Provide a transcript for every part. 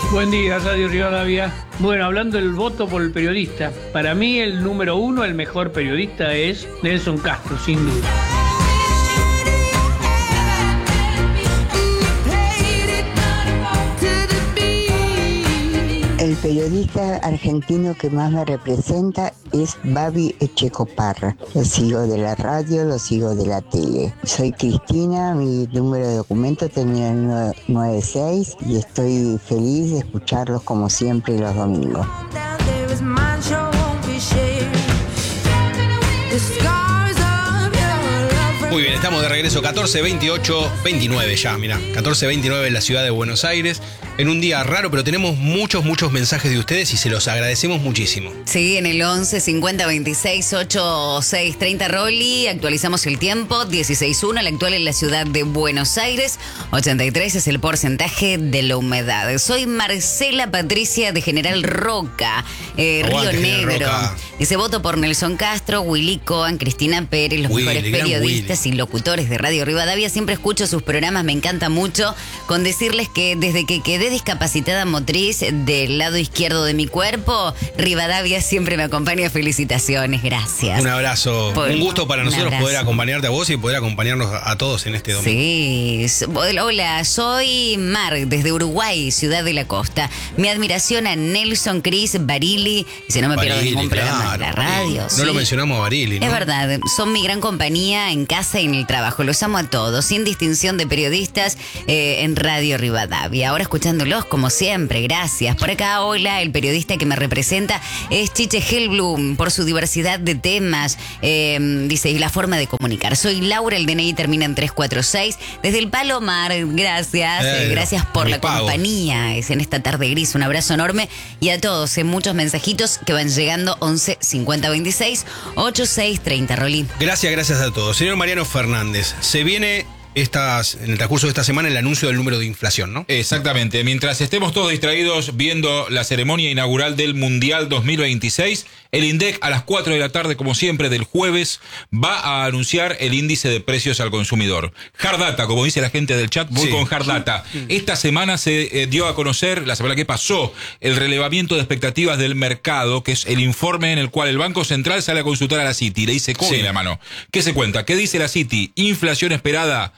Buen día, Radio Rivadavia. Bueno, hablando del voto por el periodista, para mí el número uno, el mejor periodista es Nelson Castro, sin duda. El periodista argentino que más me representa es Babi Echecoparra. Lo sigo de la radio, lo sigo de la tele. Soy Cristina, mi número de documento termina en 996 y estoy feliz de escucharlos como siempre los domingos. Muy bien, estamos de regreso, 14:28:29 ya, mirá, 14:29 en la ciudad de Buenos Aires, en un día raro, pero tenemos muchos mensajes de ustedes y se los agradecemos muchísimo. Sí, en el 11 50 26 86 30 Rolly, actualizamos el tiempo, 16.1, el actual en la ciudad de Buenos Aires, 83 es el porcentaje de la humedad. Soy Marcela Patricia de General Roca, Río Negro. Roca. Dice, voto por Nelson Castro, Willy Cohen, Cristina Pérez, los mejores periodistas y locutores de Radio Rivadavia. Siempre escucho sus programas, me encanta mucho. Con decirles que desde que quedé discapacitada motriz del lado izquierdo de mi cuerpo, Rivadavia siempre me acompaña. Felicitaciones, gracias. Un abrazo, un gusto para nosotros poder acompañarte a vos y poder acompañarnos a todos en este domingo. Sí, hola, soy Mar, desde Uruguay, Ciudad de la Costa. Mi admiración a Nelson, Cris, Barili, dice, no me pierdo ningún programa de la radio. No lo mencionamos a Barili, ¿no? Es verdad, son mi gran compañía en casa y en el trabajo. Los amo a todos, sin distinción de periodistas, en Radio Rivadavia. Ahora escuchándolos como siempre, gracias. Por acá, hola, el periodista que me representa es Chiche Hellblum, por su diversidad de temas, dice, y la forma de comunicar. Soy Laura, el DNI termina en 346, desde el Palomar, gracias. Gracias por la compañía, es en esta tarde gris, un abrazo enorme. Y a todos, muchos mensajitos que van llegando, 11 50 26 86 30, Rolí. Gracias a todos. Señor Mariano Fernández, se viene en el transcurso de esta semana el anuncio del número de inflación, ¿no? Exactamente. Mientras estemos todos distraídos viendo la ceremonia inaugural del Mundial 2026, el INDEC a las 4 de la tarde, como siempre, del jueves, va a anunciar el índice de precios al consumidor. Hard Data, como dice la gente del chat, voy con Hard Data. Esta semana se dio a conocer, la semana que pasó, el relevamiento de expectativas del mercado, que es el informe en el cual el Banco Central sale a consultar a la Citi, le dice con en la mano. ¿Qué se cuenta? ¿Qué dice la Citi? Inflación esperada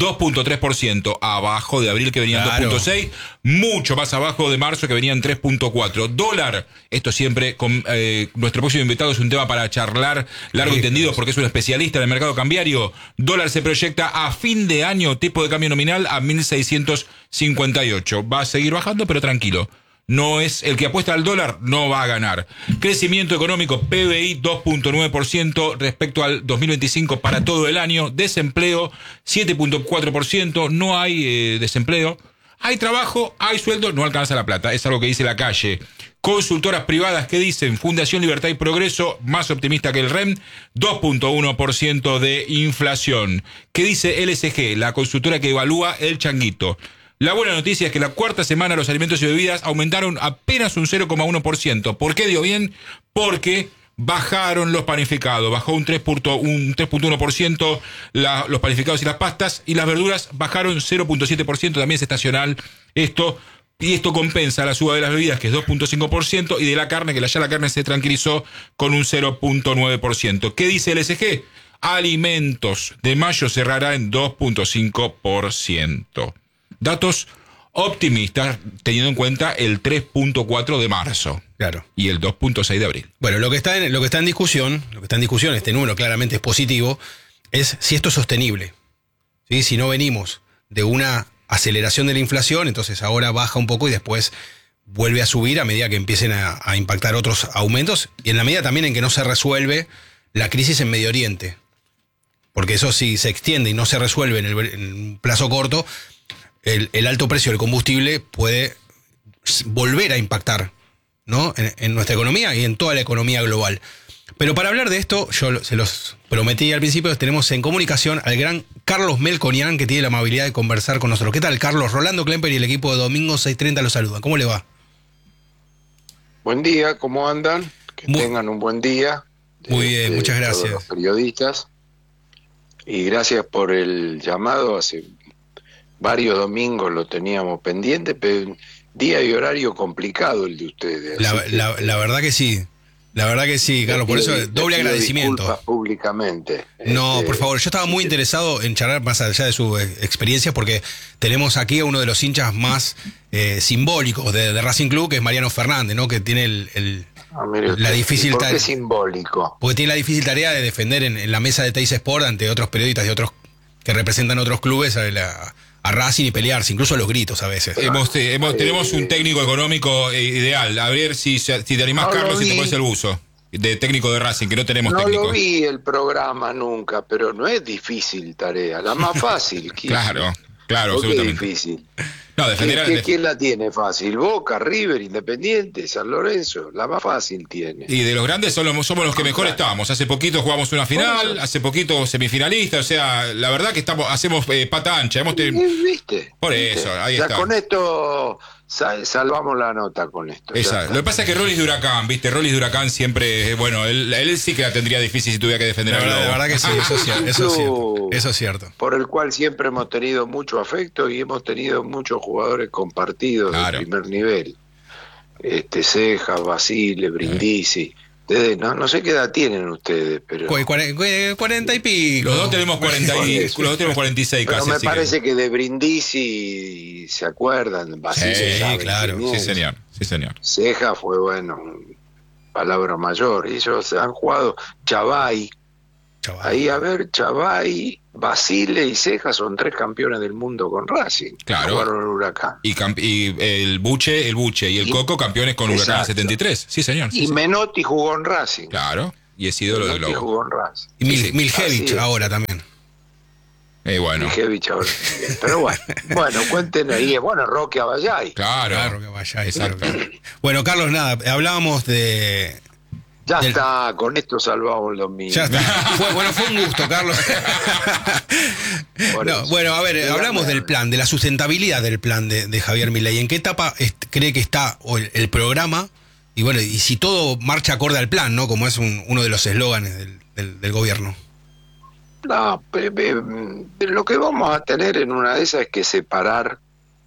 2.3%, abajo de abril que venía en 2.6, mucho más abajo de marzo que venía en 3.4. Dólar, esto siempre con nuestro próximo invitado es un tema para charlar largo y tendido porque es un especialista en el mercado cambiario. Dólar se proyecta a fin de año, tipo de cambio nominal a 1.658. Va a seguir bajando, pero tranquilo. No es el que apuesta al dólar, no va a ganar. Crecimiento económico, PBI 2.9% respecto al 2025 para todo el año. Desempleo 7.4%, no hay desempleo. Hay trabajo, hay sueldo, no alcanza la plata. Es algo que dice la calle. Consultoras privadas, ¿qué dicen? Fundación Libertad y Progreso, más optimista que el REM, 2.1% de inflación. ¿Qué dice LSG, la consultora que evalúa el changuito? La buena noticia es que la cuarta semana los alimentos y bebidas aumentaron apenas un 0.1%. ¿Por qué dio bien? Porque bajaron los panificados, bajó un 3.1% los panificados y las pastas, y las verduras bajaron 0.7%, también es estacional esto, y esto compensa la suba de las bebidas, que es 2.5%, y de la carne, que ya la carne se tranquilizó con un 0.9%. ¿Qué dice el SG? Alimentos de mayo cerrará en 2.5%. Datos optimistas teniendo en cuenta el 3.4 de marzo. Claro. Y el 2.6 de abril. Bueno, lo que está en discusión, este número claramente es positivo, es si esto es sostenible. ¿Sí? Si no venimos de una aceleración de la inflación, entonces ahora baja un poco y después vuelve a subir a medida que empiecen a impactar otros aumentos, y en la medida también en que no se resuelve la crisis en Medio Oriente. Porque eso, si se extiende y no se resuelve en un plazo corto, el alto precio del combustible puede volver a impactar, ¿no? en nuestra economía y en toda la economía global. Pero para hablar de esto, yo se los prometí al principio, tenemos en comunicación al gran Carlos Melconian, que tiene la amabilidad de conversar con nosotros. ¿Qué tal, Carlos? Rolando Klemper y el equipo de Domingo 630 los saludan. ¿Cómo le va? Buen día, ¿cómo andan? Que tengan un buen día. Muy bien, muchas gracias. Todos los periodistas. Y gracias por el llamado. Hace varios domingos lo teníamos pendiente, pero día y horario complicado el de ustedes. La verdad que sí. La verdad que sí, Carlos, por eso doble agradecimiento. Disculpas públicamente. No, por favor, yo estaba muy interesado en charlar más allá de su experiencia, porque tenemos aquí a uno de los hinchas más simbólicos de Racing Club, que es Mariano Fernández, ¿no? Que tiene la difícil ¿Por qué tarea. simbólico? Porque tiene la difícil tarea de defender en la mesa de Teis Sport ante otros periodistas y otros que representan otros clubes a Racing y pelearse, incluso a los gritos a veces. Tenemos un técnico económico ideal. A ver si te animás, Carlos, si te pones el buzo de técnico de Racing, que no tenemos técnico. No lo vi el programa nunca, pero no es difícil tarea, la más fácil. Claro, ¿Por absolutamente. qué difícil? No, defender ¿Quién la tiene fácil? Boca, River, Independiente, San Lorenzo, la más fácil tiene. Y de los grandes somos los que mejor estamos. Hace poquito jugamos una final, hace poquito semifinalista, o sea, la verdad que hacemos pata ancha. ¿Viste? Por ¿Viste? eso, ahí o sea, está. con esto salvamos la nota con esto. Exacto. Lo que pasa es que Rolis de Huracán, ¿viste? Rolis de Huracán siempre, bueno, él sí que la tendría difícil si tuviera que defender a La verdad que sí, eso es cierto. Por el cual siempre hemos tenido mucho afecto y hemos tenido muchos jugadores compartidos de primer nivel. Cejas, Basile, Brindisi. Ustedes, no sé qué edad tienen ustedes, pero 40 y pico. Los dos tenemos 46 pero casi. me parece que de Brindisi se acuerdan. Basile, Sí, claro. Sí, señor. Ceja fue, palabra mayor. Ellos han jugado Chavay. Ahí, a ver, Chavay, Basile y Ceja son 3 campeones del mundo con Racing. Claro. Jugaron en Huracán. Y el Buche y el Coco campeones con Huracán 73. Sí, señor. Y Menotti jugó en Racing. Claro. Y es ídolo del Menotti Globo. jugó en Racing. Y Miljevich ahora también. Bueno. Miljevich ahora. Pero bueno, cuenten ahí. Roque Abayay. Claro. Que vaya, Exacto. Bueno, Carlos, nada, hablábamos de... Ya está, con esto salvamos el domingo. Ya está. Fue un gusto, Carlos. A ver, hablamos del plan, de la sustentabilidad del plan de Javier Milei. ¿En qué etapa cree que está el programa? Y si todo marcha acorde al plan, ¿no? Como es uno de los eslóganes del gobierno. No, lo que vamos a tener en una de esas es que separar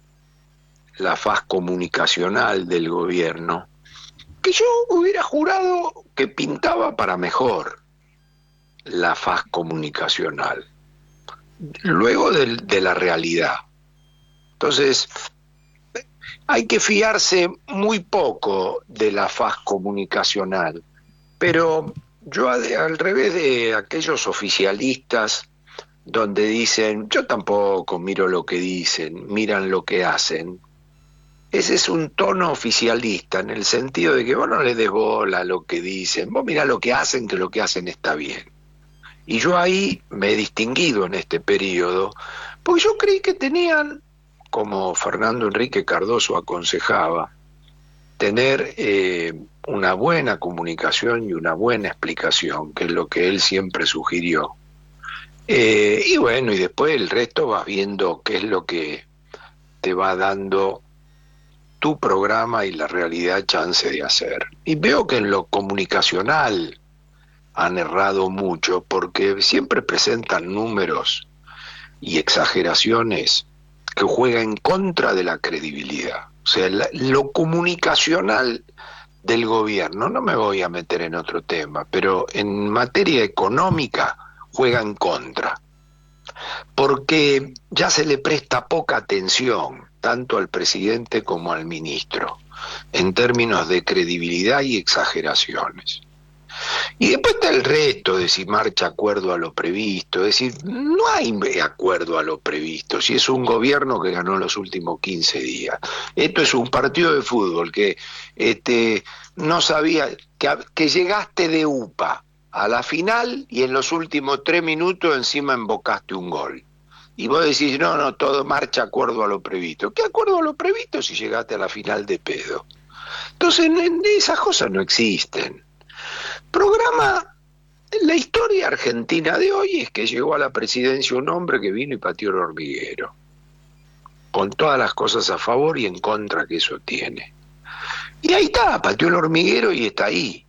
la faz comunicacional del gobierno, que yo hubiera jurado que pintaba para mejor la faz comunicacional, luego de la realidad. Entonces, hay que fiarse muy poco de la faz comunicacional, pero yo al revés de aquellos oficialistas donde dicen, yo tampoco miro lo que dicen, miran lo que hacen. Ese es un tono oficialista, en el sentido de que vos no le des bola a lo que dicen, vos mirá lo que hacen, que lo que hacen está bien. Y yo ahí me he distinguido en este periodo, porque yo creí que tenían, como Fernando Enrique Cardoso aconsejaba, tener una buena comunicación y una buena explicación, que es lo que él siempre sugirió. Y después el resto vas viendo qué es lo que te va dando tu programa y la realidad chance de hacer. Y veo que en lo comunicacional han errado mucho, porque siempre presentan números y exageraciones que juegan en contra de la credibilidad. O sea, lo comunicacional del gobierno, no me voy a meter en otro tema, pero en materia económica juega en contra, porque ya se le presta poca atención tanto al presidente como al ministro, en términos de credibilidad y exageraciones. Y después está el resto de si marcha acuerdo a lo previsto, es decir, no hay acuerdo a lo previsto, si es un gobierno que ganó los últimos 15 días. Esto es un partido de fútbol que no sabía, que llegaste de UPA a la final y en los últimos 3 minutos encima embocaste un gol. Y vos decís, no, todo marcha acuerdo a lo previsto. ¿Qué acuerdo a lo previsto si llegaste a la final de pedo? Entonces, esas cosas no existen. Programa, la historia argentina de hoy es que llegó a la presidencia un hombre que vino y pateó el hormiguero, con todas las cosas a favor y en contra que eso tiene. Y ahí está, pateó el hormiguero y está ahí.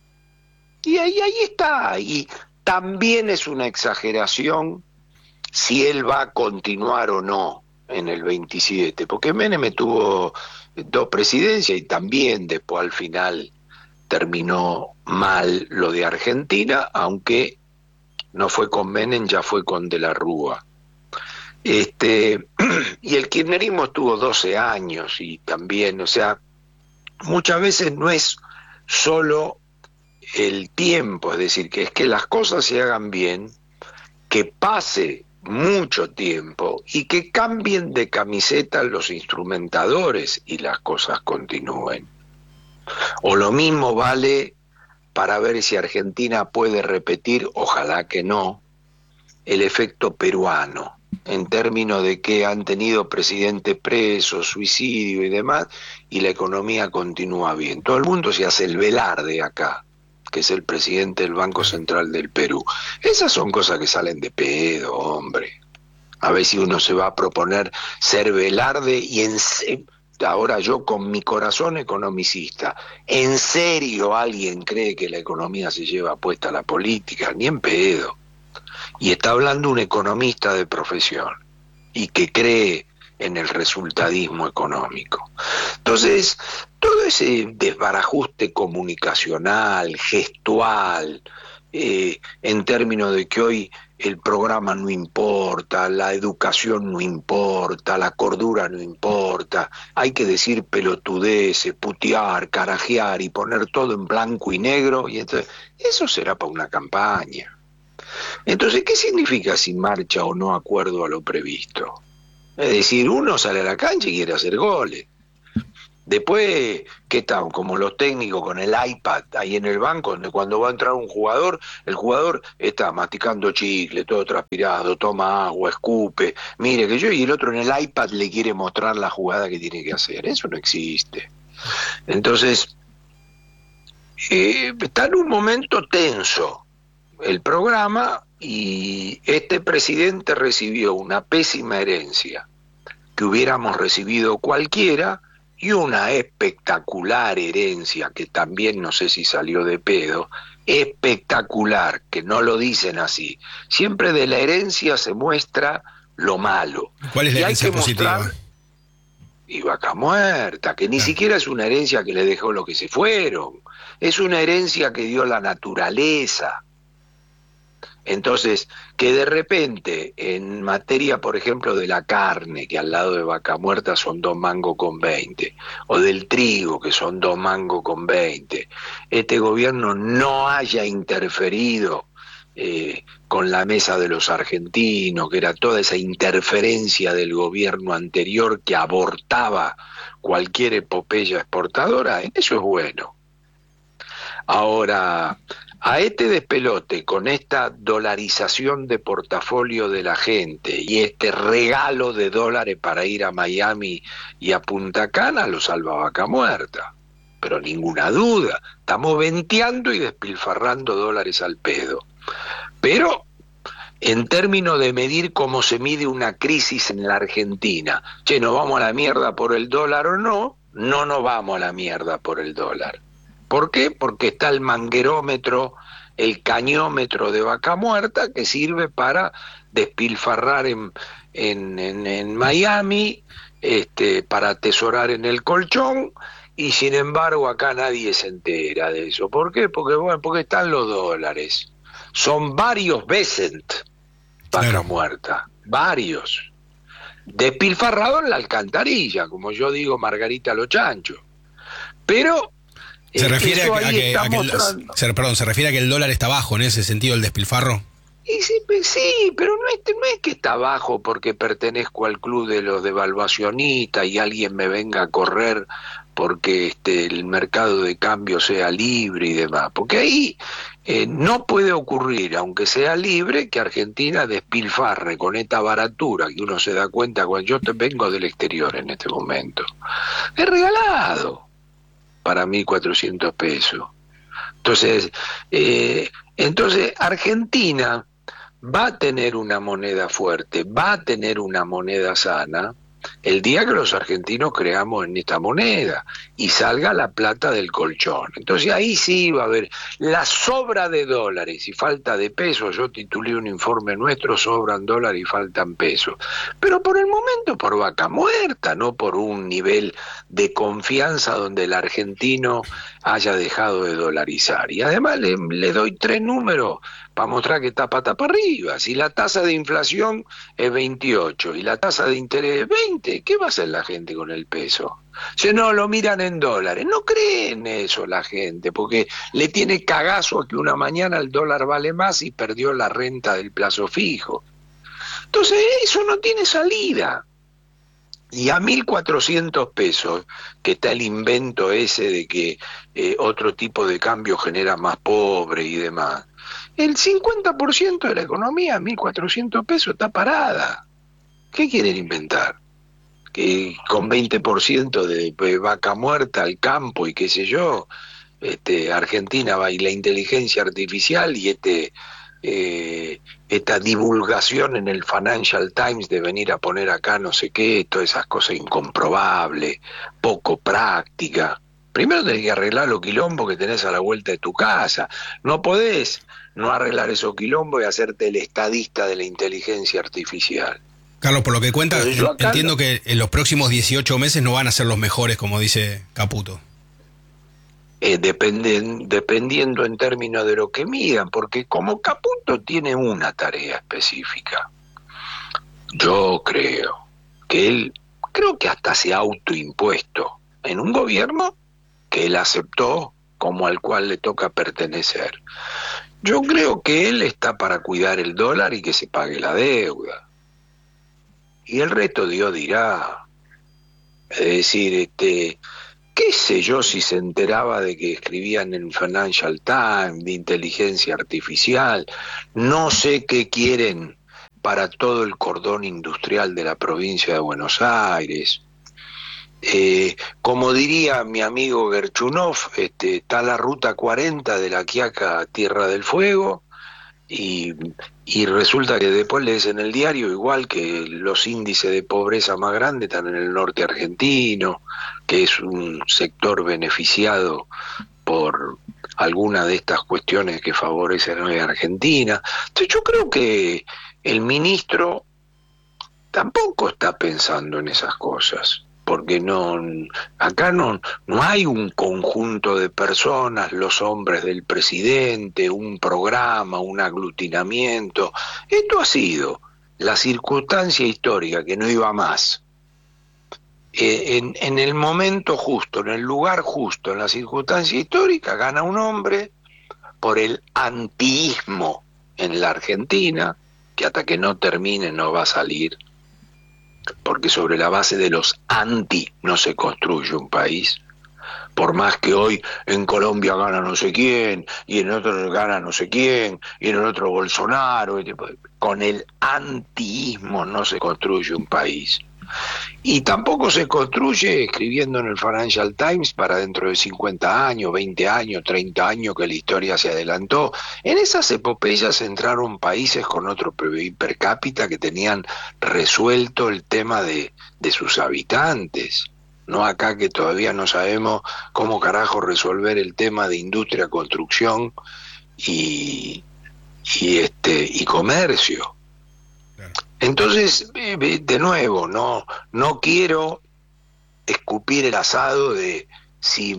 Y ahí está. Y también es una exageración si él va a continuar o no en el 27, porque Menem estuvo dos presidencias y también después al final terminó mal lo de Argentina, aunque no fue con Menem, ya fue con De la Rúa. Y el kirchnerismo estuvo 12 años y también, o sea, muchas veces no es solo el tiempo, es decir, que es que las cosas se hagan bien, que pase mucho tiempo y que cambien de camiseta los instrumentadores y las cosas continúen. O lo mismo vale para ver si Argentina puede repetir, ojalá que no, el efecto peruano, en términos de que han tenido presidentes presos, suicidio y demás, y la economía continúa bien. Todo el mundo se hace el Velarde acá, que es el presidente del Banco Central del Perú. Esas son cosas que salen de pedo, hombre. A ver si uno se va a proponer ser Velarde y ahora yo con mi corazón economicista, ¿en serio alguien cree que la economía se lleva puesta a la política? Ni en pedo. Y está hablando un economista de profesión y que cree en el resultadismo económico. Entonces, todo ese desbarajuste comunicacional, gestual, en términos de que hoy el programa no importa, la educación no importa, la cordura no importa, hay que decir pelotudeces, putear, carajear y poner todo en blanco y negro, y entonces eso será para una campaña. Entonces, ¿qué significa si marcha o no acuerdo a lo previsto? Es decir, uno sale a la cancha y quiere hacer goles. Después, ¿qué tal? Como los técnicos con el iPad ahí en el banco, donde cuando va a entrar un jugador, el jugador está masticando chicle, todo transpirado, toma agua, escupe, mire que yo, y el otro en el iPad le quiere mostrar la jugada que tiene que hacer. Eso no existe. Entonces, está en un momento tenso el programa y este presidente recibió una pésima herencia que hubiéramos recibido cualquiera y una espectacular herencia que también no sé si salió de pedo, espectacular, que no lo dicen así. Siempre de la herencia se muestra lo malo. ¿Cuál es la herencia positiva? Y Vaca Muerta, que ni siquiera es una herencia que le dejó lo que se fueron, es una herencia que dio la naturaleza. Entonces, que de repente, en materia, por ejemplo, de la carne, que al lado de Vaca Muerta son 2 mangos con 20, o del trigo, que son 2 mangos con 20, este gobierno no haya interferido con la mesa de los argentinos, que era toda esa interferencia del gobierno anterior que abortaba cualquier epopeya exportadora, eso es bueno. Ahora, a este despelote con esta dolarización de portafolio de la gente y este regalo de dólares para ir a Miami y a Punta Cana lo salva Vaca Muerta, pero ninguna duda, estamos venteando y despilfarrando dólares al pedo. Pero en términos de medir cómo se mide una crisis en la Argentina, che, ¿nos vamos a la mierda por el dólar o no? No nos vamos a la mierda por el dólar. ¿Por qué? Porque está el manguerómetro, el cañómetro de Vaca Muerta que sirve para despilfarrar en Miami, para atesorar en el colchón, y sin embargo acá nadie se entera de eso. ¿Por qué? Porque están los dólares. Son varios Besant, Vaca Muerta, varios. Despilfarrado en la alcantarilla, como yo digo, Margarita lo chancho. Pero se refiere se refiere a que el dólar está bajo en ese sentido, el despilfarro. Y sí, pero no es que está bajo porque pertenezco al club de los devaluacionistas y alguien me venga a correr porque el mercado de cambio sea libre y demás. Porque ahí no puede ocurrir, aunque sea libre, que Argentina despilfarre con esta baratura que uno se da cuenta cuando yo vengo del exterior en este momento. Es regalado para 1.400 pesos. Entonces Argentina va a tener una moneda fuerte, va a tener una moneda sana, el día que los argentinos creamos en esta moneda y salga la plata del colchón. Entonces ahí sí va a haber la sobra de dólares y falta de pesos. Yo titulé un informe nuestro, sobran dólares y faltan pesos. Pero por el momento por vaca muerta, no por un nivel de confianza donde el argentino haya dejado de dolarizar. Y además le doy 3 números para mostrar que está pata para arriba. Si la tasa de inflación es 28 y la tasa de interés es 20, ¿qué va a hacer la gente con el peso? Si no, lo miran en dólares. No creen eso la gente, porque le tiene cagazo a que una mañana el dólar vale más y perdió la renta del plazo fijo. Entonces eso no tiene salida. Y a 1.400 pesos, que está el invento ese de que otro tipo de cambio genera más pobre y demás, el 50% de la economía a 1.400 pesos está parada. ¿Qué quieren inventar? Que con 20% de vaca muerta al campo y qué sé yo, Argentina va y la inteligencia artificial y esta divulgación en el Financial Times de venir a poner acá no sé qué, todas esas cosas incomprobables, poco práctica. Primero tenés que arreglar los quilombos que tenés a la vuelta de tu casa. No podés no arreglar esos quilombos y hacerte el estadista de la inteligencia artificial. Carlos, por lo que cuentas, Acá entiendo que en los próximos 18 meses no van a ser los mejores, como dice Caputo. Dependiendo en términos de lo que midan, porque como Caputo tiene una tarea específica, yo creo que hasta se ha autoimpuesto en un gobierno que él aceptó como al cual le toca pertenecer. Yo creo que él está para cuidar el dólar y que se pague la deuda. Y el resto Dios dirá. Es decir, qué sé yo si se enteraba de que escribían en Financial Times de inteligencia artificial, no sé qué quieren para todo el cordón industrial de la provincia de Buenos Aires. Como diría mi amigo Gerchunov, está la ruta 40 de La Quiaca a Tierra del Fuego, y resulta que después lees en el diario igual que los índices de pobreza más grandes están en el norte argentino, que es un sector beneficiado por alguna de estas cuestiones que favorecen hoy a Argentina. Entonces yo creo que el ministro tampoco está pensando en esas cosas, porque acá no hay un conjunto de personas, los hombres del presidente, un programa, un aglutinamiento. Esto ha sido la circunstancia histórica que no iba más. En el momento justo, en el lugar justo, en la circunstancia histórica, gana un hombre por el antiismo en la Argentina, que hasta que no termine no va a salir, porque sobre la base de los anti no se construye un país. Por más que hoy en Colombia gana no sé quién, y en otro gana no sé quién, y en el otro Bolsonaro, con el antiismo no se construye un país. Y tampoco se construye escribiendo en el Financial Times para dentro de 50 años, 20 años, 30 años que la historia se adelantó. En esas epopeyas entraron países con otro PBI per cápita que tenían resuelto el tema de sus habitantes. No acá que todavía no sabemos cómo carajo resolver el tema de industria, construcción y comercio. Entonces, de nuevo, no quiero escupir el asado de si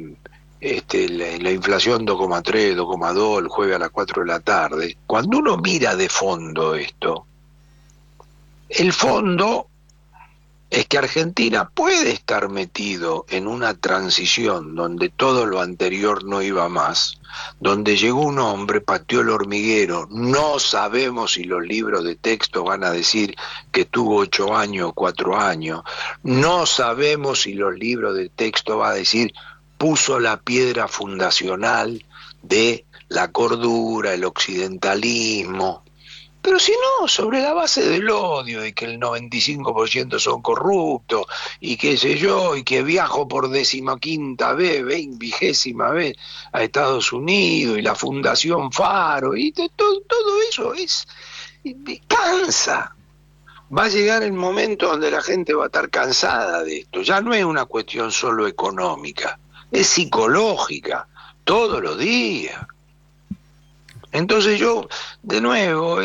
la inflación 2,3, 2,2 el jueves a las 4 de la tarde. Cuando uno mira de fondo esto, el fondo es que Argentina puede estar metido en una transición donde todo lo anterior no iba más, donde llegó un hombre, pateó el hormiguero, no sabemos si los libros de texto van a decir que tuvo 8 años o 4 años, no sabemos si los libros de texto van a decir puso la piedra fundacional de la cordura, el occidentalismo. Pero si no, sobre la base del odio, de que el 95% son corruptos, y qué sé yo, y que viajo por 15ª vez, 20ª vez a Estados Unidos, y la Fundación Faro, y todo eso cansa. va a llegar el momento donde la gente va a estar cansada de esto. Ya no es una cuestión solo económica, es psicológica, todos los días. Entonces yo, de nuevo,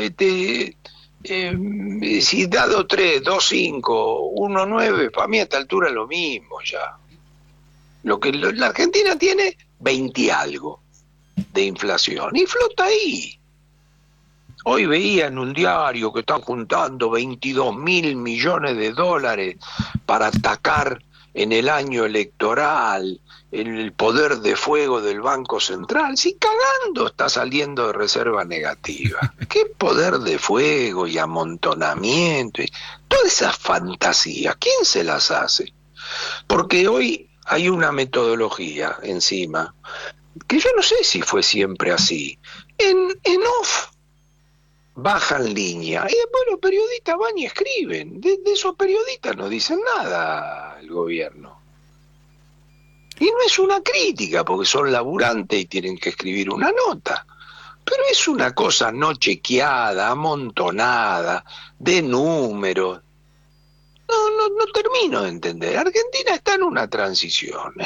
si da 2.3, 2.5, 1.9, para mí a esta altura es lo mismo ya. La Argentina tiene 20 y algo de inflación y flota ahí. Hoy veía en un diario que están juntando 22.000 millones de dólares para atacar en el año electoral el poder de fuego del Banco Central. Si cagando está saliendo de reserva negativa. ¿Qué poder de fuego y amontonamiento? Todas esas fantasías, ¿quién se las hace? Porque hoy hay una metodología encima que yo no sé si fue siempre así. En off bajan línea y después los periodistas van y escriben. De esos periodistas no dicen nada el gobierno. Y no es una crítica porque son laburantes y tienen que escribir una nota. Pero es una cosa no chequeada, amontonada, de números. No termino de entender. Argentina está en una transición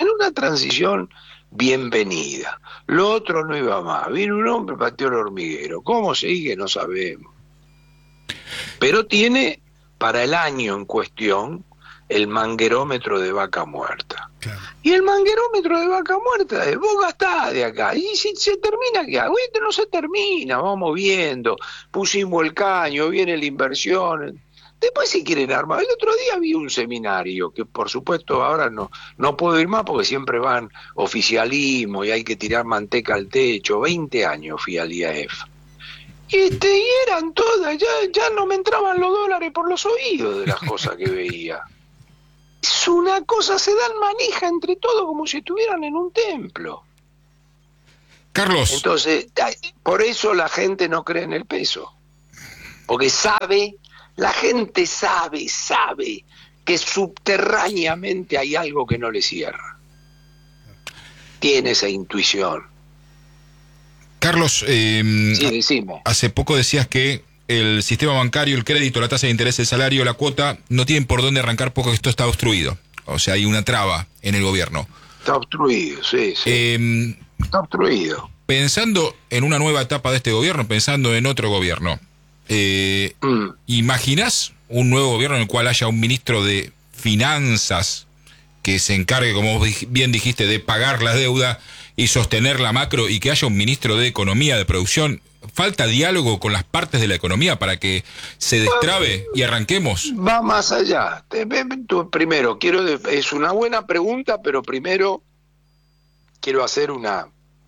bienvenida. Lo otro no iba más. Vino un hombre, pateó el hormiguero. ¿Cómo sigue? No sabemos. Pero tiene para el año en cuestión el manguerómetro de vaca muerta. Claro. Y el manguerómetro de vaca muerta es, vos gastás de acá. Y si se termina, ¿qué hago? Esto no se termina, vamos viendo. Pusimos el caño, viene la inversión. Después si quieren armar. El otro día vi un seminario, que por supuesto ahora no puedo ir más porque siempre van oficialismo y hay que tirar manteca al techo. 20 años fui al IAEF. Y eran todas, ya no me entraban los dólares por los oídos de las cosas que veía. Es una cosa, se dan manija entre todos como si estuvieran en un templo. Carlos. Entonces, por eso la gente no cree en el peso. Porque la gente sabe que subterráneamente hay algo que no le cierra. Tiene esa intuición. Carlos, sí, decime. Hace poco decías que el sistema bancario, el crédito, la tasa de interés, el salario, la cuota, no tienen por dónde arrancar porque esto está obstruido. O sea, hay una traba en el gobierno. Está obstruido, sí. Está obstruido. Pensando en una nueva etapa de este gobierno, pensando en otro gobierno, ¿imaginás un nuevo gobierno en el cual haya un ministro de Finanzas que se encargue, como bien dijiste, de pagar la deuda y sostener la macro, y que haya un ministro de Economía, de Producción? ¿Falta diálogo con las partes de la economía para que se destrabe y arranquemos? Va más allá. Primero, es una buena pregunta, pero primero quiero hacer una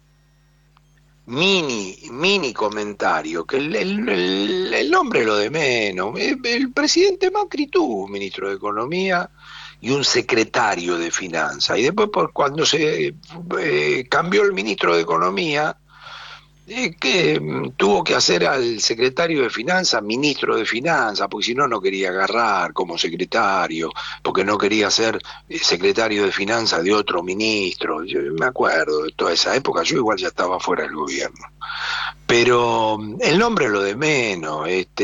mini comentario, que el nombre es lo de menos. El presidente Macri tuvo un ministro de Economía y un secretario de Finanzas, y después cuando se cambió el ministro de Economía, que tuvo que hacer al secretario de Finanzas ministro de Finanzas, porque si no quería agarrar como secretario, porque no quería ser secretario de Finanzas de otro ministro. Yo me acuerdo de toda esa época, yo igual ya estaba fuera del gobierno. Pero el nombre es lo de menos.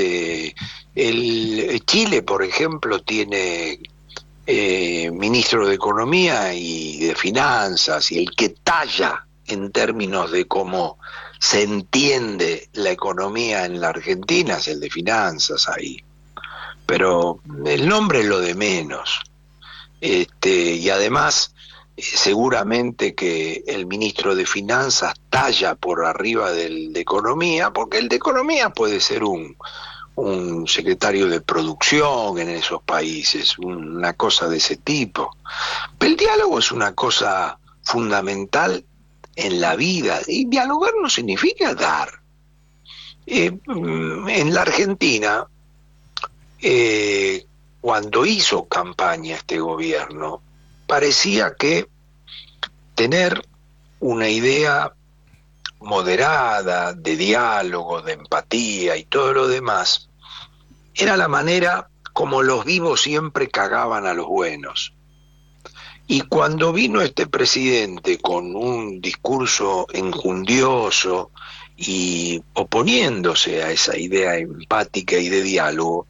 Chile, por ejemplo, tiene ministro de Economía y de Finanzas, y el que talla en términos de cómo se entiende la economía en la Argentina es el de Finanzas ahí. Pero el nombre es lo de menos. Y además, seguramente que el ministro de Finanzas talla por arriba del de Economía, porque el de Economía puede ser un secretario de producción en esos países, una cosa de ese tipo. Pero el diálogo es una cosa fundamental en la vida, y dialogar no significa dar. En la Argentina, cuando hizo campaña este gobierno, parecía que tener una idea moderada de diálogo, de empatía y todo lo demás, era la manera como los vivos siempre cagaban a los buenos. Y cuando vino este presidente con un discurso enjundioso y oponiéndose a esa idea empática y de diálogo,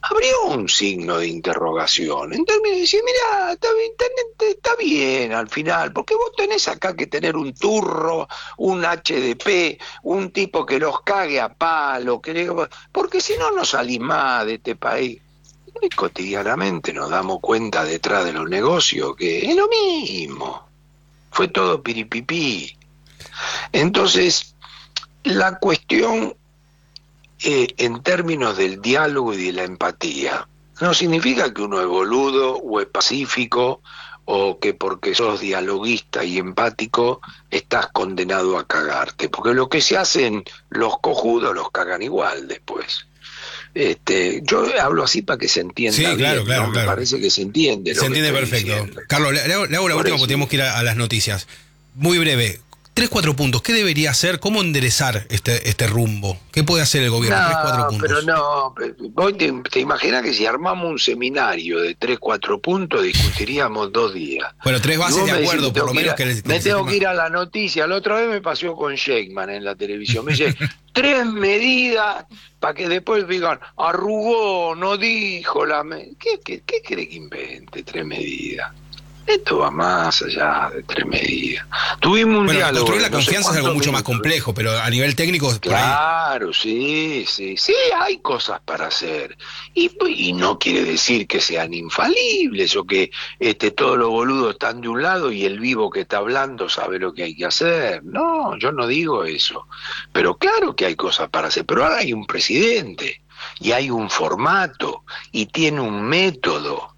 abrió un signo de interrogación. Entonces me dice, mira, está bien al final, porque vos tenés acá que tener un turro, un HDP, un tipo que los cague a palo, porque si no, no salís más de este país. Y cotidianamente nos damos cuenta detrás de los negocios que es lo mismo. Fue todo piripipí. Entonces, la cuestión en términos del diálogo y de la empatía no significa que uno es boludo o es pacífico o que porque sos dialoguista y empático estás condenado a cagarte, porque lo que se hacen los cojudos los cagan igual después. Yo hablo así para que se entienda. Sí, bien, claro. Me parece que se entiende. Se entiende perfecto. Diciendo. Carlos, le hago la última porque tenemos que ir a las noticias. Muy breve. 3-4 puntos. ¿Qué debería hacer? ¿Cómo enderezar este rumbo? ¿Qué puede hacer el gobierno? 3-4 puntos. Pero no, vos te imaginas que si armamos un seminario de 3-4 puntos discutiríamos 2 días. Bueno, 3 bases de acuerdo, por lo menos. Me tengo que ir a la noticia. La otra vez me pasó con Sheikman en la televisión. Me dice, 3 medidas para que después digan, arrugó, no dijo ¿Qué cree que invente 3 medidas? Esto va más allá de 3 medidas. Tuvimos un diálogo. Construir la confianza es algo mucho más complejo, pero a nivel técnico... Claro, sí, hay cosas para hacer. Y no quiere decir que sean infalibles o que todos los boludos están de un lado y el vivo que está hablando sabe lo que hay que hacer. No, yo no digo eso. Pero claro que hay cosas para hacer. Pero ahora hay un presidente y hay un formato y tiene un método.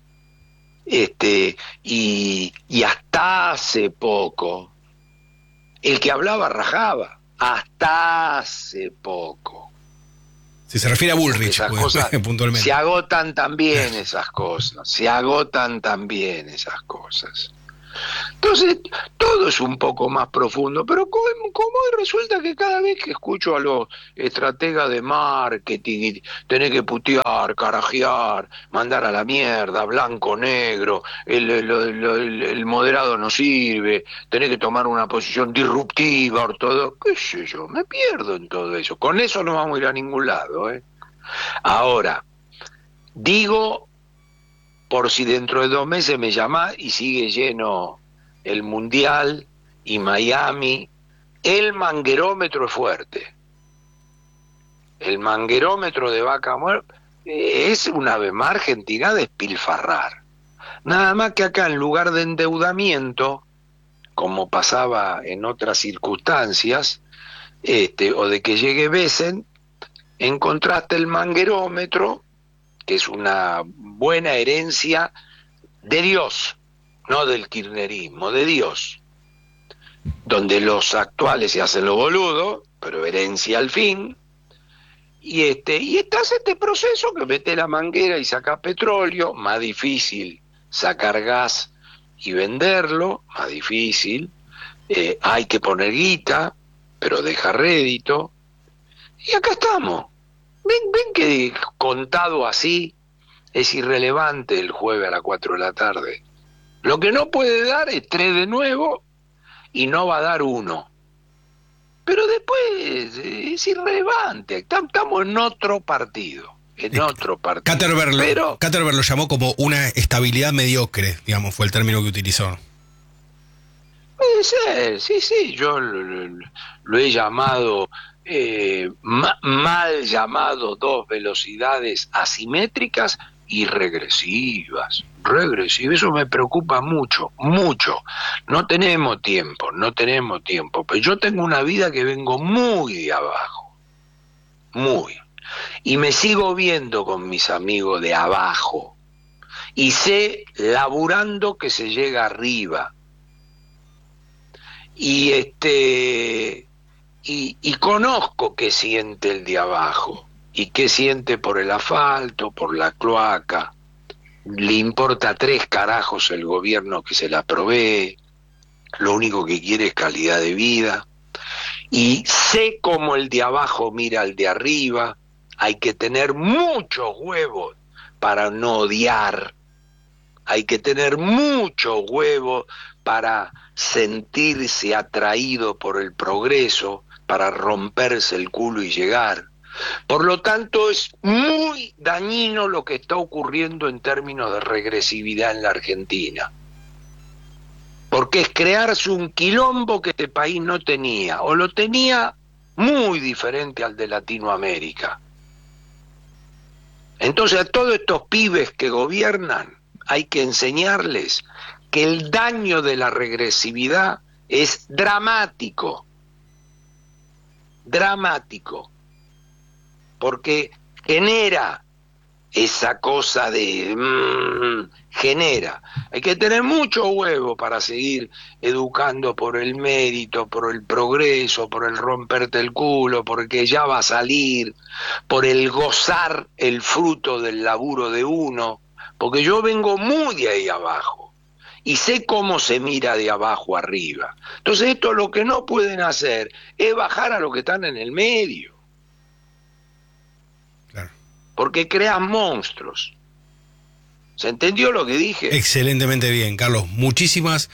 Y hasta hace poco el que hablaba rajaba, hasta hace poco. Si se refiere a Bullrich, esas cosas, puntualmente. se agotan también esas cosas. Entonces, todo es un poco más profundo, pero como hoy resulta que cada vez que escucho a los estrategas de marketing, tenés que putear, carajear, mandar a la mierda, blanco, negro, el moderado no sirve, tenés que tomar una posición disruptiva, ortodoxa, qué sé yo, me pierdo en todo eso. Con eso no vamos a ir a ningún lado, Ahora, digo, por si dentro de 2 meses me llamás y sigue lleno el Mundial y Miami, el manguerómetro es fuerte. El manguerómetro de Vaca Muerta es una vez más Argentina despilfarrar. Nada más que acá en lugar de endeudamiento, como pasaba en otras circunstancias, o de que llegue Besen, encontraste el manguerómetro, que es una buena herencia de Dios, no del kirchnerismo, de Dios, donde los actuales se hacen los boludos, pero herencia al fin, y estás este proceso que mete la manguera y saca petróleo, más difícil sacar gas y venderlo, más difícil, hay que poner guita, pero deja rédito, y acá estamos. Ven que contado así es irrelevante el jueves a las 4 de la tarde. Lo que no puede dar es 3 de nuevo y no va a dar 1. Pero después es irrelevante. Estamos en otro partido. Katterberg lo llamó como una estabilidad mediocre, digamos, fue el término que utilizó. Puede ser, sí, yo lo he llamado... mal llamado 2 velocidades asimétricas y regresivas. Eso me preocupa mucho. No tenemos tiempo, pero yo tengo una vida que vengo muy de abajo, y me sigo viendo con mis amigos de abajo, y sé laburando que se llega arriba, y conozco qué siente el de abajo y qué siente por el asfalto, por la cloaca. Le importa 3 carajos el gobierno que se la provee, lo único que quiere es calidad de vida. Y sé cómo el de abajo mira al de arriba. Hay que tener muchos huevos para no odiar. Hay que tener muchos huevos para sentirse atraído por el progreso, para romperse el culo y llegar. Por lo tanto, es muy dañino lo que está ocurriendo en términos de regresividad en la Argentina. Porque es crearse un quilombo que este país no tenía, o lo tenía muy diferente al de Latinoamérica. Entonces a todos estos pibes que gobiernan hay que enseñarles que el daño de la regresividad es dramático, porque genera esa cosa de genera. Hay que tener mucho huevo para seguir educando por el mérito, por el progreso, por el romperte el culo, porque ya va a salir, por el gozar el fruto del laburo de uno, porque yo vengo muy de ahí abajo y sé cómo se mira de abajo arriba. Entonces esto lo que no pueden hacer es bajar a los que están en el medio. Porque crean monstruos. ¿Se entendió lo que dije? Excelentemente bien, Carlos. Muchísimas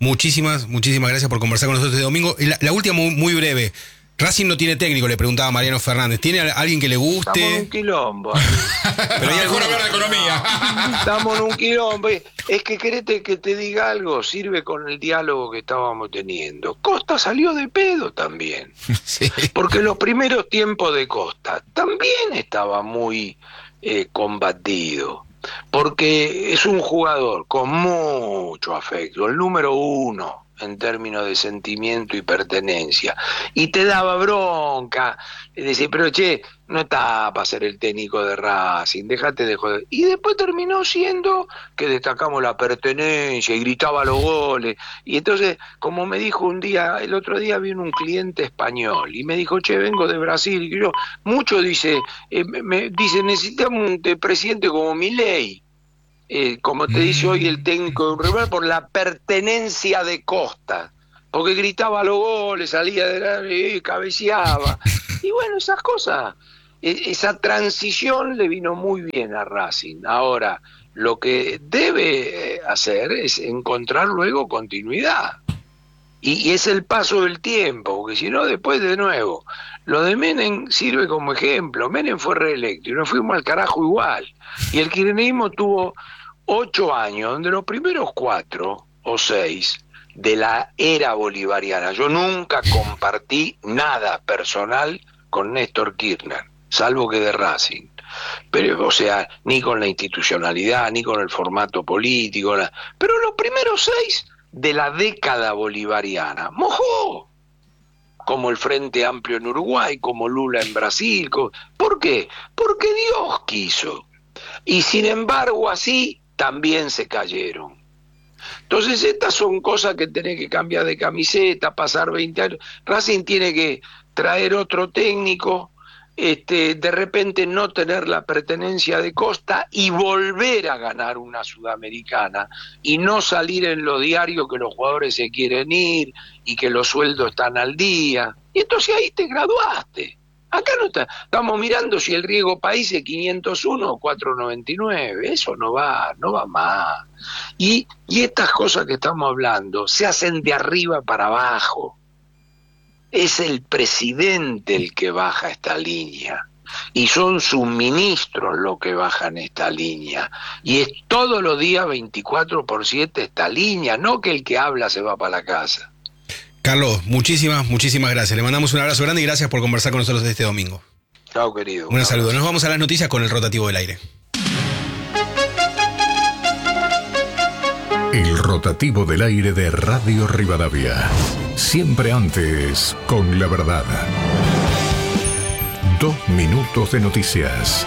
gracias por conversar con nosotros este domingo. Y la última, muy breve. Racing no tiene técnico, le preguntaba Mariano Fernández. ¿Tiene alguien que le guste? Estamos en un quilombo. Pero hay mejor hablar de economía. Estamos en un quilombo. Es que querete que te diga algo, sirve con el diálogo que estábamos teniendo. Costa salió de pedo también. Sí. Porque los primeros tiempos de Costa también estaba muy combatido. Porque es un jugador con mucho afecto, el número 1 en términos de sentimiento y pertenencia, y te daba bronca, decir, pero che, no está para ser el técnico de Racing, déjate de joder, y después terminó siendo que destacamos la pertenencia y gritaba los goles, y entonces, como me dijo un día, el otro día vino un cliente español, y me dijo, che, vengo de Brasil, y yo, mucho dice, necesitamos un presidente como Milei, como te dice hoy el técnico de un rival, por la pertenencia de Costa, porque gritaba los goles, salía de la cabeceaba, y bueno, esas cosas, esa transición le vino muy bien a Racing. Ahora, lo que debe hacer es encontrar luego continuidad, y es el paso del tiempo, porque si no, después de nuevo, lo de Menem sirve como ejemplo. Menem fue reelecto y nos fuimos al carajo igual, y el kirchnerismo tuvo 8 años, donde los primeros 4 o 6 de la era bolivariana, yo nunca compartí nada personal con Néstor Kirchner, salvo que de Racing. Pero, o sea, ni con la institucionalidad, ni con el formato político, pero los primeros 6 de la década bolivariana, mojó, como el Frente Amplio en Uruguay, como Lula en Brasil. ¿Por qué? Porque Dios quiso. Y sin embargo, así también se cayeron. Entonces estas son cosas que tenés que cambiar de camiseta, pasar 20 años. Racing tiene que traer otro técnico, de repente no tener la pertenencia de Costa y volver a ganar una Sudamericana y no salir en los diarios que los jugadores se quieren ir y que los sueldos están al día. Y entonces ahí te graduaste. Acá no estamos mirando si el riego país es 501 o 499, eso no va más. Y estas cosas que estamos hablando se hacen de arriba para abajo. Es el presidente el que baja esta línea, y son sus ministros los que bajan esta línea, y es todos los días 24/7 esta línea, no que el que habla se va para la casa. Carlos, muchísimas gracias. Le mandamos un abrazo grande y gracias por conversar con nosotros este domingo. Chao, querido. Un saludo. Nos vamos a las noticias con el rotativo del aire. El rotativo del aire de Radio Rivadavia. Siempre antes, con la verdad. 2 minutos de noticias.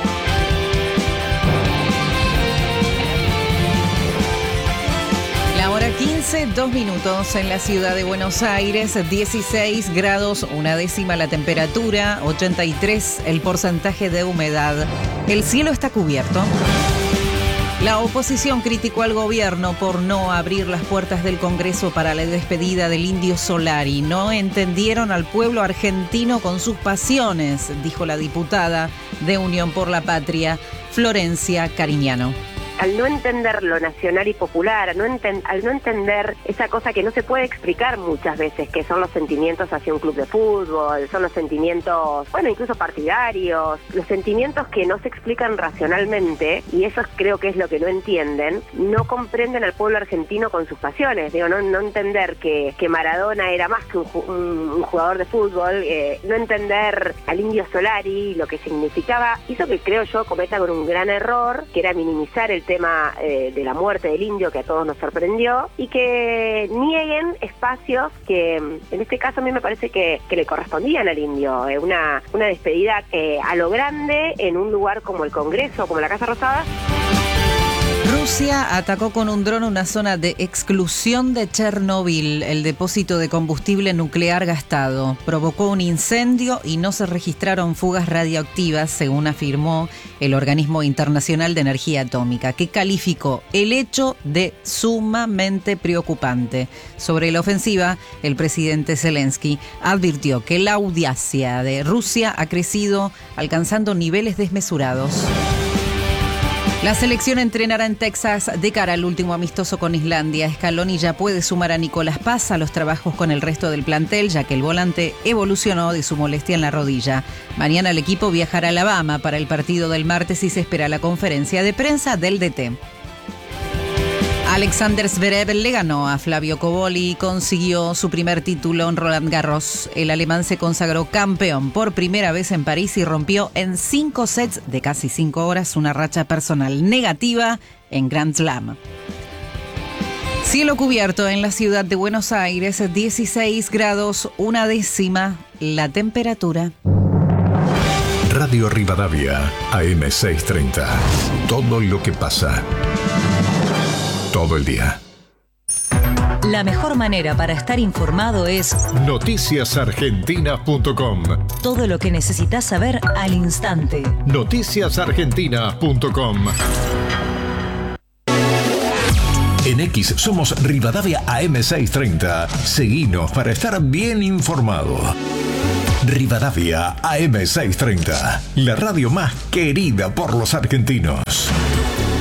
La hora 15, 2 minutos en la ciudad de Buenos Aires, 16 grados, 1/10 la temperatura, 83 el porcentaje de humedad. El cielo está cubierto. La oposición criticó al gobierno por no abrir las puertas del Congreso para la despedida del Indio Solari. No entendieron al pueblo argentino con sus pasiones, dijo la diputada de Unión por la Patria, Florencia Cariñano. al no entender lo nacional y popular, al no entender esa cosa que no se puede explicar muchas veces, que son los sentimientos hacia un club de fútbol, son los sentimientos, bueno, incluso partidarios, los sentimientos que no se explican racionalmente, y eso creo que es lo que no entienden, no comprenden al pueblo argentino con sus pasiones. Digo, no entender que Maradona era más que un jugador de fútbol, no entender al Indio Solari, lo que significaba, hizo que creo yo cometan un gran error, que era minimizar el tema de la muerte del Indio, que a todos nos sorprendió, y que nieguen espacios que en este caso a mí me parece que le correspondían al Indio, una despedida a lo grande en un lugar como el Congreso, como la Casa Rosada. Rusia atacó con un dron una zona de exclusión de Chernobyl, el depósito de combustible nuclear gastado. Provocó un incendio y no se registraron fugas radioactivas, según afirmó el Organismo Internacional de Energía Atómica, que calificó el hecho de sumamente preocupante. Sobre la ofensiva, el presidente Zelensky advirtió que la audacia de Rusia ha crecido, alcanzando niveles desmesurados. La selección entrenará en Texas de cara al último amistoso con Islandia. Scaloni ya puede sumar a Nicolás Paz a los trabajos con el resto del plantel, ya que el volante evolucionó de su molestia en la rodilla. Mañana el equipo viajará a Alabama para el partido del martes y se espera la conferencia de prensa del DT. Alexander Zverev le ganó a Flavio Cobolli y consiguió su primer título en Roland Garros. El alemán se consagró campeón por primera vez en París y rompió en 5 sets de casi 5 horas una racha personal negativa en Grand Slam. Cielo cubierto en la ciudad de Buenos Aires, 16 grados, 1/10 la temperatura. Radio Rivadavia, AM630. Todo lo que pasa. Todo el día. La mejor manera para estar informado es noticiasargentinas.com. Todo lo que necesitas saber al instante. Noticiasargentinas.com. En X somos Rivadavia AM630. Seguinos para estar bien informado. Rivadavia AM630. La radio más querida por los argentinos.